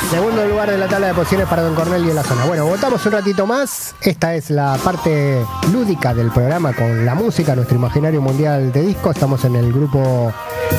Segundo lugar de la tabla de posiciones para Don Cornelio en la zona. Bueno, votamos un ratito más. Esta es la parte lúdica del programa con la música, nuestro imaginario mundial de discos. Estamos en el grupo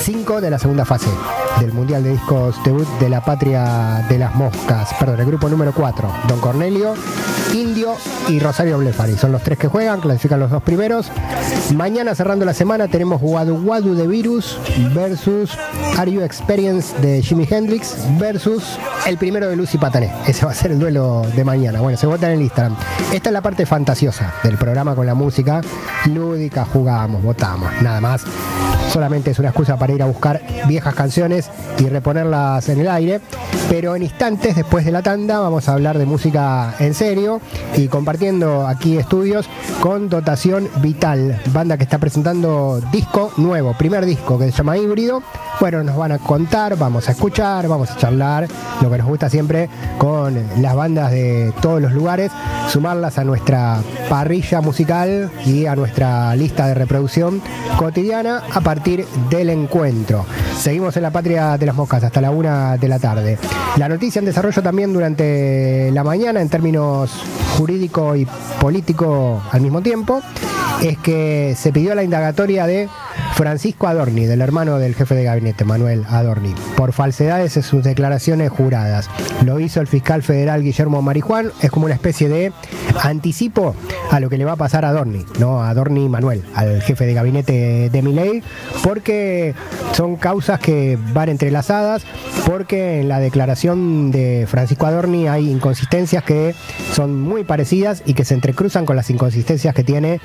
5 de la segunda fase del Mundial de Discos Debut de la Patria de las Moscas. Perdón, el grupo número 4. Don Cornelio, Indio y Rosario Blefari. Son los tres que juegan, clasifican los dos primeros. Mañana, cerrando la semana, tenemos Wadu Wadu de Virus versus Are You Experience de Jimi Hendrix versus el primero de Lucy Patané. Ese va a ser el duelo de mañana. Bueno, se vota en el Instagram. Esta es la parte fantasiosa del programa con la música lúdica. Jugamos, votamos, nada más. Solamente es una excusa para ir a buscar viejas canciones y reponerlas en el aire. Pero en instantes, después de la tanda, vamos a hablar de música en serio y compartiendo aquí estudios con Dotación Vital, banda que está presentando disco nuevo, primer disco que se llama Híbrido. Bueno, nos van a contar, vamos a escuchar, vamos a charlar, lo que nos gusta siempre con las bandas de todos los lugares, sumarlas a nuestra parrilla musical y a nuestra lista de reproducción cotidiana a partir del encuentro. Seguimos en la Patria de las Moscas hasta la 1 de la tarde. La noticia en desarrollo también durante la mañana en términos jurídico y político al mismo tiempo es que se pidió la indagatoria de Francisco Adorni, del hermano del jefe de gabinete, Manuel Adorni, por falsedades en sus declaraciones juradas. Lo hizo el fiscal federal Guillermo Marijuán. Es como una especie de anticipo a lo que le va a pasar a Adorni, ¿no? A Adorni Manuel, al jefe de gabinete de Milei, porque son causas que van entrelazadas, porque en la declaración de Francisco Adorni hay inconsistencias que son muy parecidas y que se entrecruzan con las inconsistencias que tiene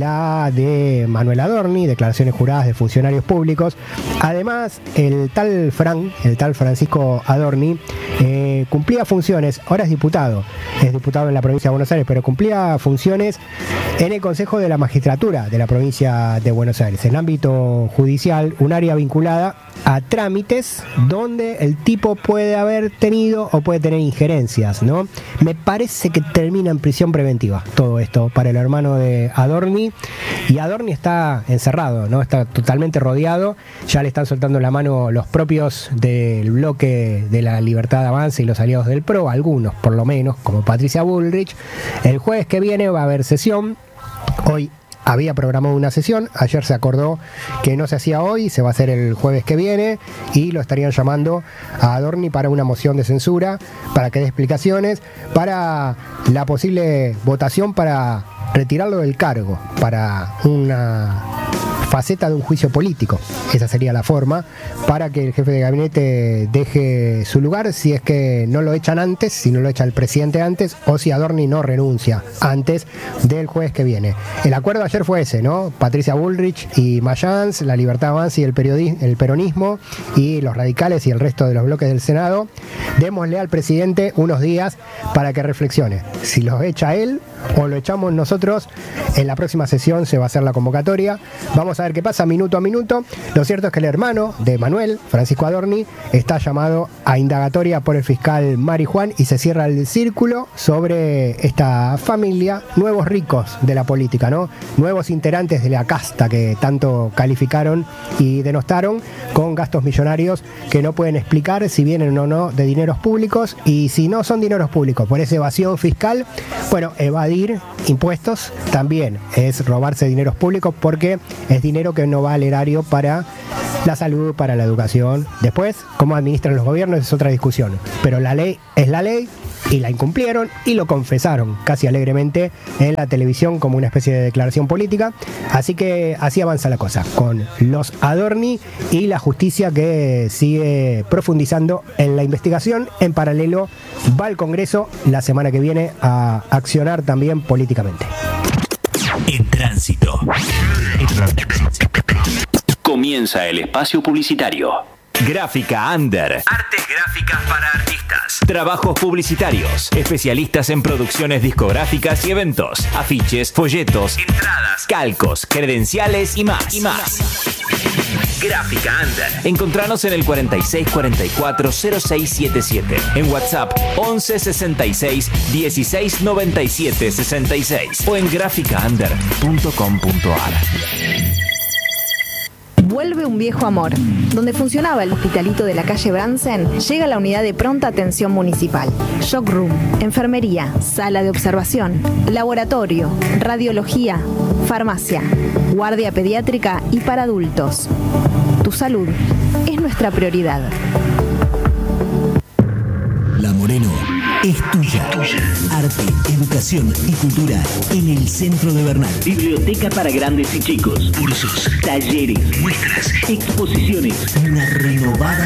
la de Manuel Adorni, declaraciones juradas de funcionarios públicos. Además, el tal Francisco Adorni cumplía funciones, ahora es diputado en la provincia de Buenos Aires, pero cumplía funciones en el Consejo de la Magistratura de la provincia de Buenos Aires, en el ámbito judicial, un área vinculada a trámites donde el tipo puede haber tenido o puede tener injerencias, ¿no? Me parece que termina en prisión preventiva todo esto para el hermano de Adorni, y Adorni está encerrado, ¿no? Está totalmente rodeado, ya le están soltando la mano los propios del bloque de la Libertad Avanza y los aliados del PRO, algunos por lo menos, como Patricia Bullrich. El jueves que viene va a haber sesión. Hoy había programado una sesión, ayer se acordó que no se hacía hoy, se va a hacer el jueves que viene y lo estarían llamando a Adorni para una moción de censura, para que dé explicaciones, para la posible votación para retirarlo del cargo, para una faceta de un juicio político. Esa sería la forma para que el jefe de gabinete deje su lugar, si es que no lo echan antes, si no lo echa el presidente antes, o si Adorni no renuncia antes del jueves que viene. El acuerdo ayer fue ese, ¿no? Patricia Bullrich y Mayans, la Libertad Avanza y el peronismo y los radicales y el resto de los bloques del Senado, démosle al presidente unos días para que reflexione. Si lo echa él o lo echamos nosotros, en la próxima sesión se va a hacer la convocatoria. Vamos a ver qué pasa minuto a minuto. Lo cierto es que el hermano de Manuel, Francisco Adorni, está llamado a indagatoria por el fiscal Marijuán y se cierra el círculo sobre esta familia, nuevos ricos de la política, ¿no? Nuevos integrantes de la casta que tanto calificaron y denostaron, con gastos millonarios que no pueden explicar si vienen o no de dineros públicos, y si no son dineros públicos por esa evasión fiscal, bueno, evadir impuestos también es robarse dineros públicos, porque es dinero que no va al erario para la salud, para la educación. Después, cómo administran los gobiernos es otra discusión, pero la ley es la ley y la incumplieron y lo confesaron casi alegremente en la televisión como una especie de declaración política. Así que así avanza la cosa con los Adorni y la justicia, que sigue profundizando en la investigación. En paralelo va al Congreso la semana que viene a accionar también políticamente. En tránsito. Comienza el espacio publicitario. Gráfica Under. Artes gráficas para artistas. Trabajos publicitarios. Especialistas en producciones discográficas y eventos. Afiches, folletos, entradas, calcos, credenciales y más. Gráfica Under. Encontranos en el 4644-0677. En WhatsApp 1166 1697 66 o en graficaunder.com.ar. Vuelve un viejo amor. Donde funcionaba el hospitalito de la calle Bransen, llega la unidad de pronta atención municipal. Shock room, enfermería, sala de observación, laboratorio, radiología, farmacia, guardia pediátrica y para adultos. Tu salud es nuestra prioridad. La Moreno es tuya. Arte, educación y cultura en el centro de Bernal. Biblioteca para grandes y chicos. Cursos, Talleres. muestras, Exposiciones. una renovada